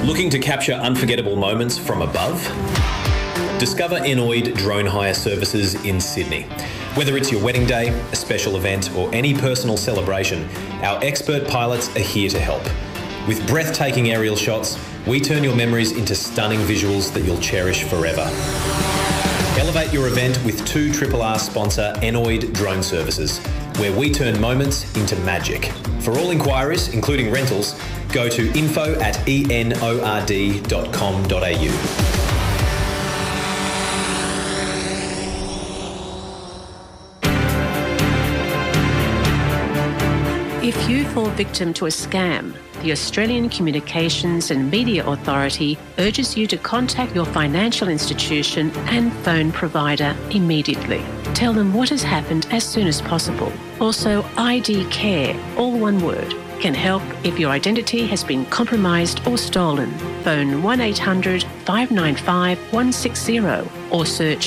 Looking to capture unforgettable moments from above? Discover Enoid Drone Hire Services in Sydney. Whether it's your wedding day, a special event, or any personal celebration, our expert pilots are here to help. With breathtaking aerial shots, we turn your memories into stunning visuals that you'll cherish forever. Elevate your event with 2RRR sponsor Enoid Drone Services, where we turn moments into magic. For all inquiries, including rentals, go to info@enord.com.au. If you fall victim to a scam, the Australian Communications and Media Authority urges you to contact your financial institution and phone provider immediately. Tell them what has happened as soon as possible. Also, ID Care, all one word, can help if your identity has been compromised or stolen. Phone 1800 595 160 or search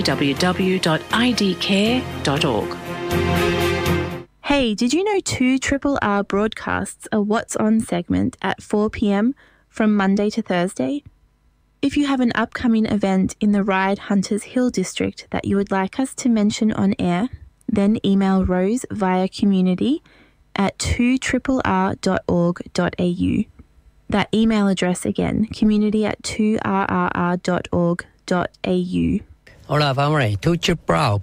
www.idcare.org. Hey, did you know 2RRR broadcasts a What's On segment at 4 p.m. from Monday to Thursday? If you have an upcoming event in the Ryde Hunters Hill district that you would like us to mention on air, then email Rose via community@2rrr.org.au. That email address again, community@2rrr.org.au。 好啦，翻返嚟 2RRR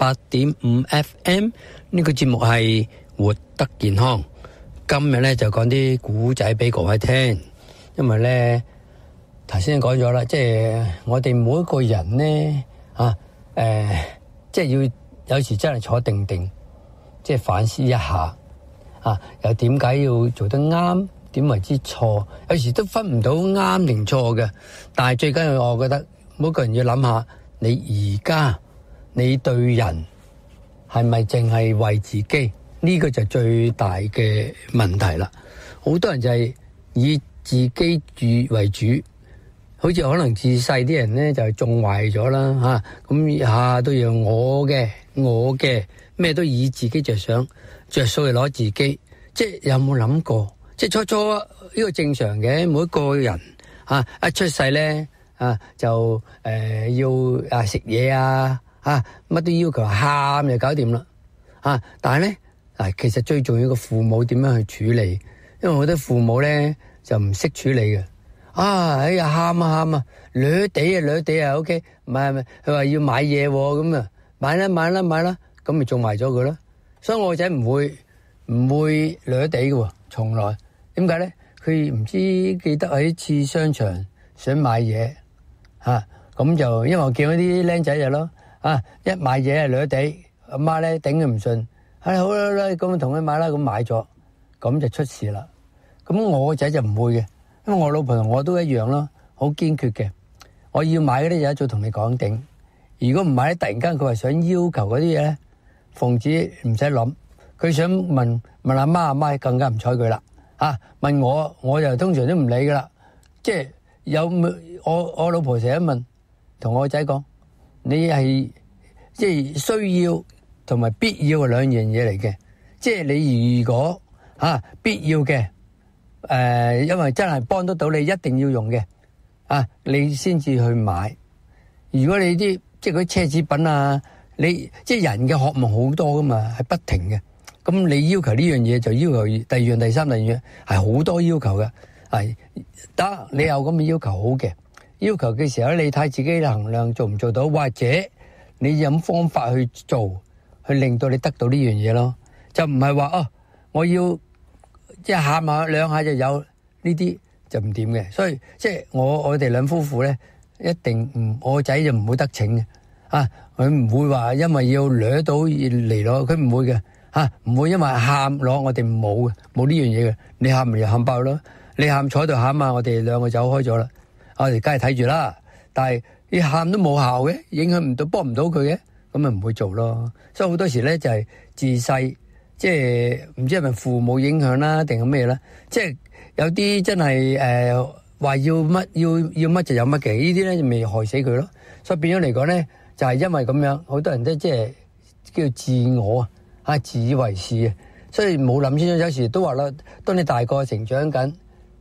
88.5 FM 呢個節目係活得健康。今日咧就講啲古仔俾各位聽，因為咧頭先講咗啦，即係我哋每一個人咧即係要有時真係坐定定，即係反思一下又點解要做得啱，點為之錯？有時都分唔到啱定錯嘅，但係最緊要我覺得每個人要諗下。你而家你對人係咪淨係為自己？呢個就最大嘅問題啦。好多人就係以自己為主，好似可能自細啲人咧就係縱壞咗啦咁下都要我嘅，咩都以自己着想，着數去攞自己。即係有冇諗過？即係初呢個正常嘅，每一個人一出世咧。就要食嘢乜都要求，喊就搞掂啦但係咧其實最重要嘅父母點樣去處理？因為好多父母咧就唔識處理嘅哎呀喊掠地OK 唔係佢話要買嘢咁買啦，咁咪縱壞咗佢咯。所以我個仔唔會掠地嘅從來。點解咧？佢唔知記得喺次商場想買嘢咁就因為我見到啲僆仔就咯一買嘢掠地，阿媽咧頂佢唔順，好啦，咁同佢買啦，咁買咗，咁就出事啦。咁我個仔就唔會嘅，因為我老婆同我都一樣咯，好堅決嘅。我要買嗰啲嘢一早同你講定，如果唔買咧，突然間佢話想要求嗰啲嘢咧，奉旨唔使諗，佢想問阿媽更加唔睬佢啦問我就通常都唔理噶啦，即係有我老婆成日問同我個仔講，你係即係需要同埋必要嘅兩樣嘢嚟嘅。即係你如果必要嘅因為真係幫得到你一定要用嘅你先至去買。如果你啲即係嗰啲奢侈品你即係人嘅渴望好多噶嘛，係不停嘅。咁你要求呢樣嘢就要求第二樣、第三、第二樣，係好多要求嘅。得你有咁嘅要求好嘅，要求嘅時候你睇自己嘅衡量做唔做到，或者你有方法去做，去令到你得到呢樣嘢咯。就唔係話我要即係喊下兩下就有呢啲就唔掂嘅。所以即係我哋兩夫婦咧，一定我個仔就唔會得逞嘅佢唔會話因為要掠到嚟攞，佢唔會嘅唔會因為喊攞，我哋冇呢樣嘢嘅。你喊咪就喊爆咯，你喊坐喺度喊我哋兩個走開咗啦，我哋梗係睇住啦。但係你喊都冇效嘅，影響唔到，幫唔到佢嘅，咁咪唔會做咯。所以好多時咧就係自細即係唔知係咪父母影響啦，定係咩啦？即係有啲真係話要乜要乜就有乜嘅，呢啲咧就未害死佢咯。所以變咗嚟講咧，就係因為咁樣，好多人都即係叫自我自以為是啊。所以冇諗清楚，有時都話啦，當你大個成長緊，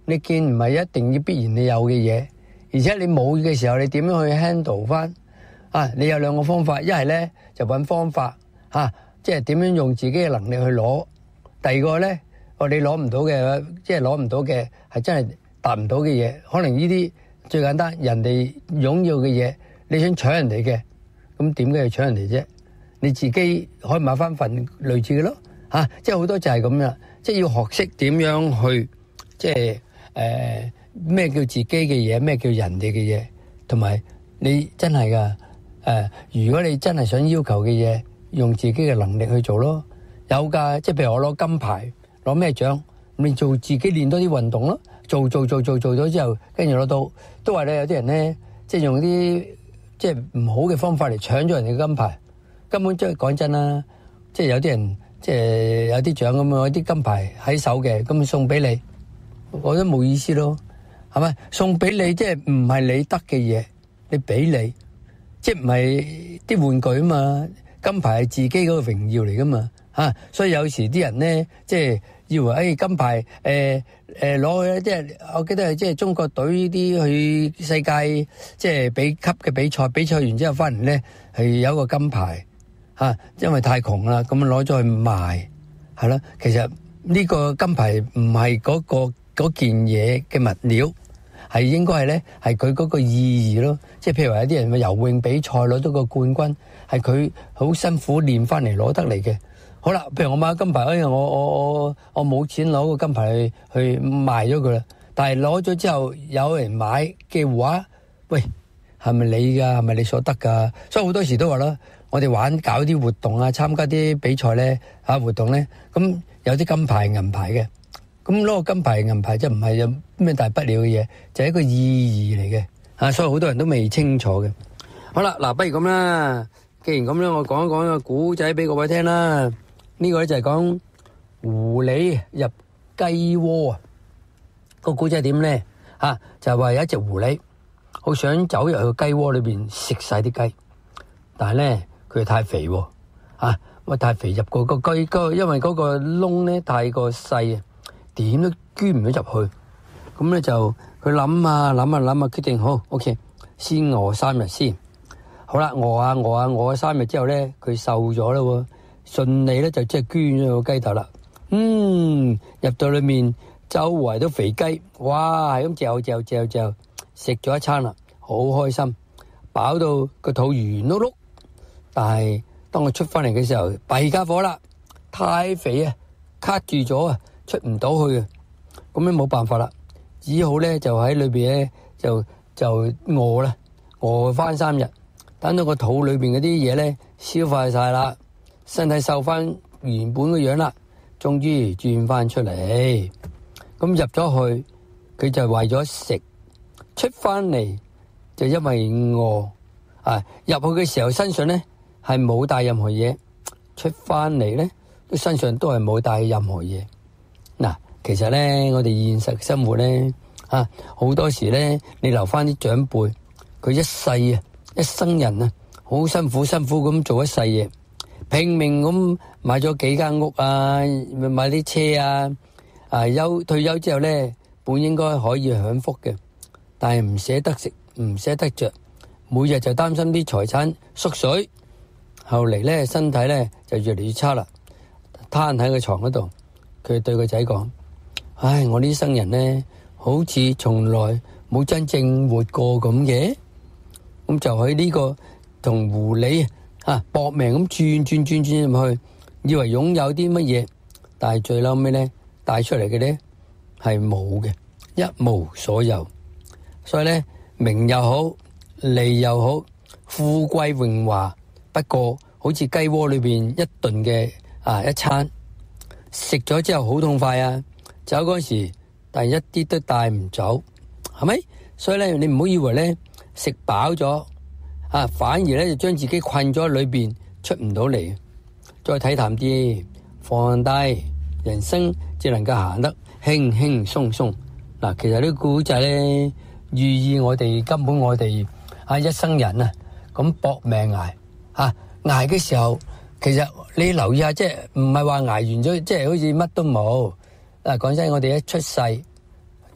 你見唔係一定要必然你有嘅嘢，而且你冇嘅時候，你點樣去 handle 翻？你有兩個方法，一係咧就揾方法即係點樣用自己嘅能力去攞。第二個咧，你攞唔到嘅，即係攞唔到嘅係真係達唔到嘅嘢，可能呢啲最簡單，人哋擁有嘅嘢，你想搶人哋嘅，咁點解要搶人哋啫？你自己可以買翻份類似嘅咯，即係好多就係咁樣，即係要學識點樣去，即係咩叫自己嘅嘢，咩叫人哋嘅嘢，同埋你真係噶如果你真係想要求嘅嘢，用自己嘅能力去做咯，有噶，即係譬如我攞金牌，攞咩獎，你做自己練多啲運動咯，做咗之後，跟住攞到，都話咧有啲人咧，即係用啲即係唔好嘅方法嚟搶咗人哋嘅金牌。根本即係講真啦，即係有啲人即係有啲獎咁樣，有啲金牌喺手嘅，咁送俾你，我覺得冇意思咯，係咪？送俾你即係唔係你得嘅嘢，你俾你，即係唔係啲玩具啊嘛？金牌係自己嗰個榮耀嚟噶嘛，所以有時啲人咧，即係以為金牌攞去咧，即係我記得係即係中國隊呢啲去世界即係比級嘅比賽完之後翻嚟咧，係有一個金牌。因為太窮啦，咁攞咗去賣，係咯。其實呢個金牌唔係嗰件嘢嘅物料，係應該係咧，係佢嗰個意義咯。即係譬如話有啲人嘅游泳比賽攞咗個冠軍，係佢好辛苦練翻嚟攞得嚟嘅。好啦，譬如我買金牌，我冇錢攞個金牌去賣咗佢啦。但係攞咗之後有人買嘅話，喂，係咪你㗎？係咪你所得㗎？所以好多時都話啦。我哋搞啲活動啊，參加啲比賽咧活動咧，咁有啲金牌銀牌嘅，咁攞個金牌銀牌就唔係有咩大不了嘅嘢，就係一個意義嚟嘅，所以好多人都未清楚嘅。好啦，嗱，不如咁啦，既然咁樣，我講一講個古仔俾各位聽啦。呢個咧就係講狐狸入雞窩啊。個古仔係點咧？就係話有一隻狐狸好想走入去雞窩裏邊食晒啲雞，但係咧。佢太肥喎，太肥入個雞，因為嗰個窿咧太過細啊，點都捐唔到入去。咁咧就佢諗啊，決定好 ，OK， 先餓3日先。好啦，餓3日之後咧，佢瘦咗啦喎，順利咧就即係捐咗個雞竇啦。入到裏面周圍都肥雞，哇，係咁嚼，食咗一餐啦，好開心，飽到個肚圓碌碌。但係當我出翻嚟嘅時候，弊家伙啦，太肥啊，卡住咗啊，出唔到去啊，咁樣冇辦法啦，只好咧就喺裏邊咧就餓啦，餓翻3日，等到個肚裏邊嗰啲嘢咧消化晒啦，身體瘦翻原本嘅樣啦，終於轉翻出嚟，咁入咗去，佢就為咗食，出翻嚟就因為餓入去嘅時候身上咧。係冇帶任何嘢，出翻嚟咧，身上都係冇帶任何嘢。嗱，其實咧，我哋現實生活咧，好多時咧，你留翻啲長輩，佢一世啊，一生人啊，好辛苦咁做一世嘢，拼命咁買咗幾間屋啊，買啲車啊，退休之後咧，本應該可以享福嘅，但係唔捨得食，唔捨得着，每日就擔心啲財產縮水。後嚟咧，身體咧就越嚟越差啦，攤喺個床嗰度，佢對個仔講：唉，我呢生人咧，好似從來冇真正活過咁嘅。咁就喺呢個同狐狸搏命咁轉入去，以為擁有啲乜嘢，但係最嬲尾咧帶出嚟嘅咧係冇嘅，一無所有。所以咧，名又好，利又好，富貴榮華。不過好似雞窩裏邊一頓嘅一餐，食咗之後好痛快啊！走嗰時，但係一啲都帶唔走，係咪？所以咧，你唔好以為咧食飽咗反而咧就將自己困咗喺裏邊出唔到嚟。再睇淡啲，放低，人生只能夠行得輕輕鬆鬆。嗱，其實呢個古仔咧，寓意我哋根本我哋一生人啊咁搏命捱。捱嘅時候，其實你留意下，即係唔係話捱完咗，即係好似乜都冇。講真，我哋一出世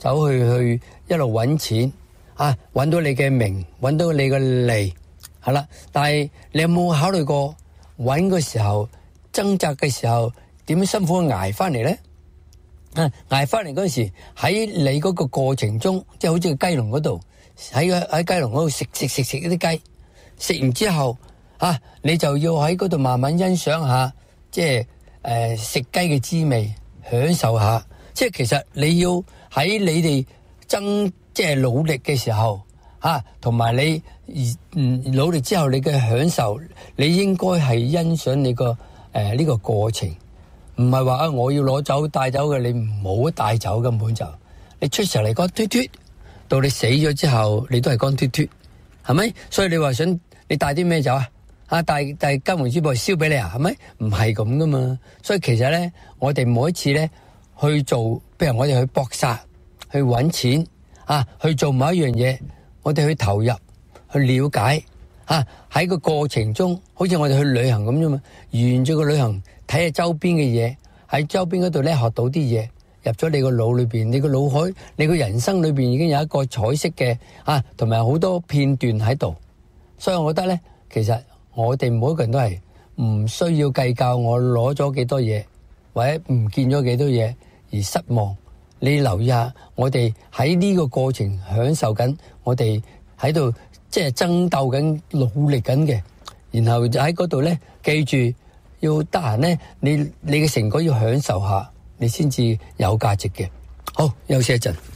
走去一路揾錢啊，揾到你嘅名，揾到你嘅利，係啦。但係你有冇考慮過揾嘅時候、掙扎嘅時候點辛苦捱翻嚟咧？捱翻嚟嗰陣時，喺你嗰個過程中，即係好似個雞籠嗰度，喺雞籠嗰度食一啲雞，食完之後啊，你就要喺嗰度慢慢欣賞下，即係食雞嘅滋味，享受下。即係其實你要喺你哋即係努力嘅時候，同埋你努力之後你嘅享受，你應該係欣賞你個呢個過程。唔係話我要攞走帶走嘅，你唔好帶走，根本就你出時嚟乾脫脫，到你死咗之後，你都係乾脫脫，係咪？所以你話想你帶啲咩走啊？帶金銀珠寶燒俾你啊？係咪？唔係咁噶嘛。所以其實咧，我哋每一次咧去做，譬如我哋去搏殺、去搵錢去做某一樣嘢，我哋去投入、去了解喺個過程中，好似我哋去旅行咁啫嘛。完咗個旅行。睇下周邊嘅嘢，喺周邊嗰度咧學到啲嘢，入咗你個腦裏邊，你個腦海，你個人生裏邊已經有一個彩色嘅同埋好多片段喺度。所以我覺得咧，其實我哋每一個人都係唔需要計較我攞咗幾多嘢，或者唔見咗幾多嘢而失望。你留意下，我哋喺呢個過程享受緊，我哋喺度即係爭鬥緊、努力緊嘅，然後就喺嗰度咧，記住。要得閒咧，你嘅成果要享受下，你先至有價值嘅。好，休息一陣。